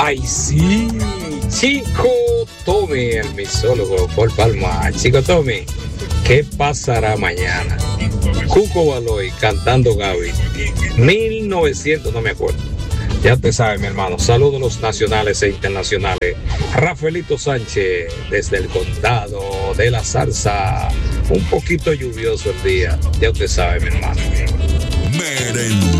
Ay, sí, Chico Tommy, el misólogo por Palma. Chico Tommy, ¿qué pasará mañana? Cuco Baloy cantando Gaby. 1900, no me acuerdo. Ya te sabes, mi hermano. Saludos los nacionales e internacionales. Rafaelito Sánchez, desde el condado de La Zarza. Un poquito lluvioso el día. Ya usted sabe, mi hermano.